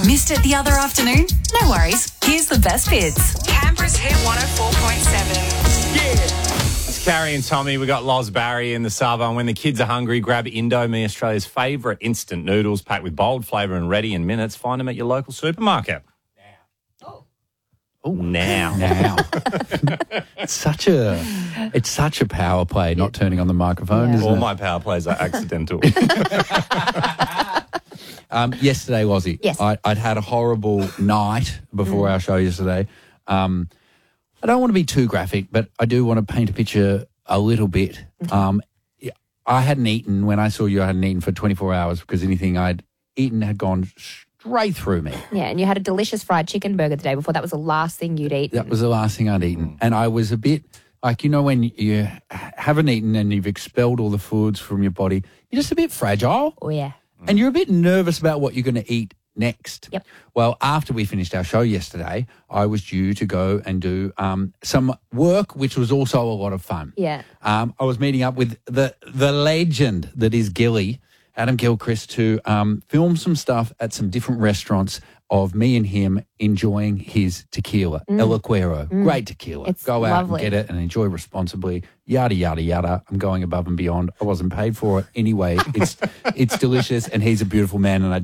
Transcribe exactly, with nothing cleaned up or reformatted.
Missed it the other afternoon? No worries. Here's the best bits. Canberra's Hit one oh four point seven. It's Carrie and Tommy. We got Loz Barry in the Savo. And when the kids are hungry, grab Indomie, Australia's favourite instant noodles packed with bold flavour and ready in minutes. Find them at your local supermarket. Oh, now. Now. It's such a it's such a power play not turning on the microphone, Yeah. isn't All it? my power plays are accidental. Um, yesterday, Wazzy, Yes. I, I'd had a horrible night before our show yesterday. Um, I don't want to be too graphic, but I do want to paint a picture a little bit. Um, yeah, I hadn't eaten, when I saw you, I hadn't eaten for twenty-four hours because anything I'd eaten had gone straight through me. Yeah, and you had a delicious fried chicken burger the day before. That was the last thing you'd eat. That was the last thing I'd eaten. And I was a bit, like, you know, when you haven't eaten and you've expelled all the foods from your body, you're just a bit fragile. Oh, yeah. And you're a bit nervous about what you're going to eat next. Yep. Well, after we finished our show yesterday, I was due to go and do um, some work, which was also a lot of fun. Yeah. Um, I was meeting up with the the legend that is Gilly, Adam Gilchrist, to um, film some stuff at some different restaurants of me and him enjoying his tequila, El Acuero. Great tequila. It's Go out lovely. and get it and enjoy responsibly. Yada, yada, yada. I'm going above and beyond. I wasn't paid for it anyway. It's it's delicious, and he's a beautiful man, and I